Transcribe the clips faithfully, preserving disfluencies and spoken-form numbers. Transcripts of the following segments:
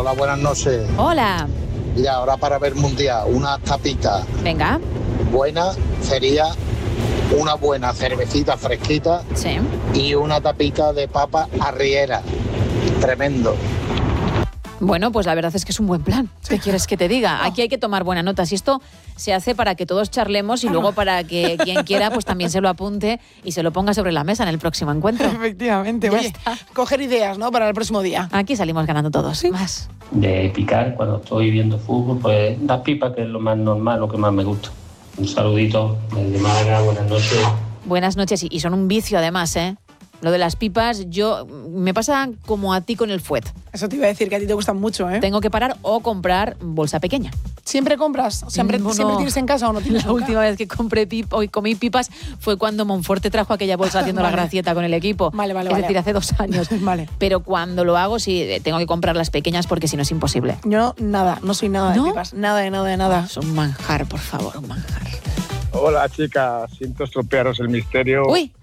Hola, buenas noches. Hola. Mira, ahora para ver mundial, una tapita Venga. buena sería una buena cervecita fresquita Sí. y una tapita de papa arriera. Tremendo. Bueno, pues la verdad es que es un buen plan. ¿Qué quieres que te diga? Aquí hay que tomar buena nota. Si esto se hace para que todos charlemos y luego para que quien quiera pues también se lo apunte y se lo ponga sobre la mesa en el próximo encuentro. Efectivamente. Ya Oye, está. coger ideas, ¿no? Para el próximo día. Aquí salimos ganando todos. Más. De picar cuando estoy viendo fútbol, pues das pipa, que es lo más normal, lo que más me gusta. Un saludito desde Málaga, buenas noches. Buenas noches. Y y son un vicio además, ¿eh? Lo de las pipas, yo me pasa como a ti con el fuet. Eso te iba a decir, que a ti te gustan mucho, ¿eh? Tengo que parar o comprar bolsa pequeña. ¿Siempre compras? ¿Siempre, No, no. ¿siempre tienes en casa o no tienes La nunca? última vez que compré pip o comí pipas fue cuando Monforte trajo aquella bolsa haciendo Vale. la gracieta con el equipo. Vale, vale, Es vale. decir, hace dos años. Vale. Pero cuando lo hago, sí, tengo que comprar las pequeñas porque si no es imposible. Yo nada, no soy nada ¿No? de pipas. Nada de nada de nada. Es un manjar, por favor, un manjar. Hola, chicas. Siento estropearos el misterio, ¡Uy!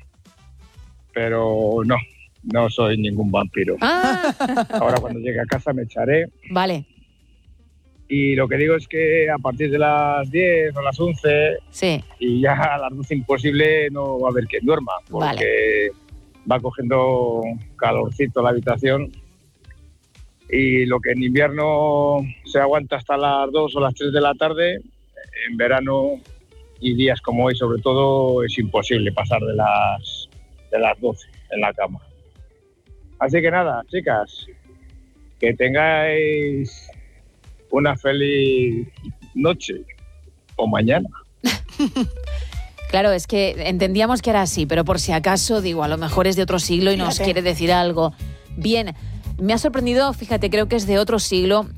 pero no, no soy ningún vampiro. ¡Ah! Ahora cuando llegue a casa me echaré. Vale, Y lo que digo es que a partir de las diez o las once sí. y ya a las doce imposible no va a haber quien duerma, porque va cogiendo calorcito la habitación. Y lo que en invierno se aguanta hasta las dos o las tres de la tarde, en verano y días como hoy sobre todo es imposible pasar de las, de las doce en la cama. Así que nada, chicas, que tengáis una feliz noche o mañana. Claro, es que entendíamos que era así, pero por si acaso, digo, a lo mejor es de otro siglo y nos Fíjate. quiere decir algo. Bien, me ha sorprendido, fíjate, creo que es de otro siglo,